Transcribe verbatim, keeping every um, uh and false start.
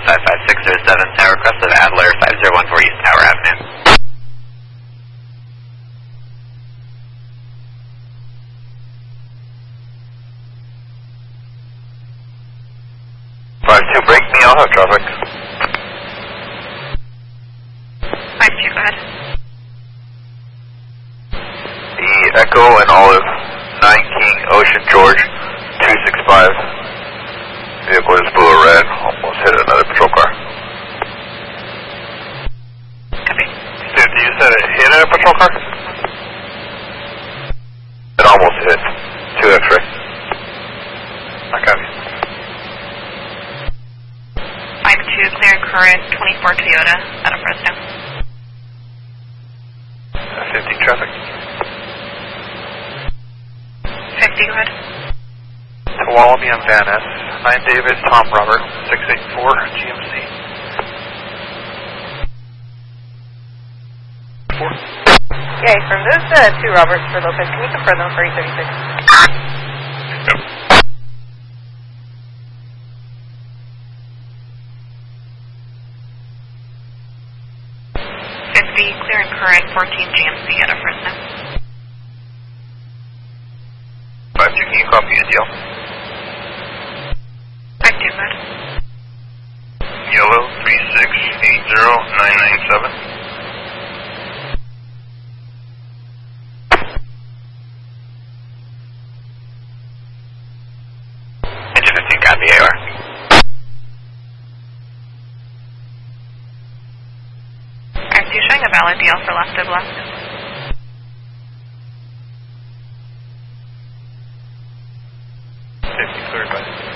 five five six zero seven, tower crest of Adler, five zero one four East Tower Avenue. five two, break me, I'll have traffic. five two, go ahead. The Echo and Olive, nine King, Ocean George, two six five. Vehicle is blue or red, almost hit another patrol car. Copy. Dude, you said it hit a patrol car? It almost hit. two X-ray. I copy. five two, clear and current, twenty-four Toyota, out of Fresno. fifty traffic. fifty, go ahead. To Wallaby and Van Ness, nine David, Tom Robert, six eight four G M C. Four. Okay, from those uh, two Roberts for Lopez, can you confirm them for eight thirty-six? Yep. fifty, clear and current, fourteen G M C, out of Fresno. five two, can you copy a deal? five two, go ahead. Yellow, three six eight zero nine nine seven. Engine fifteen, copy A R. five two, showing a valid deal for left of left. fifty, cleared by.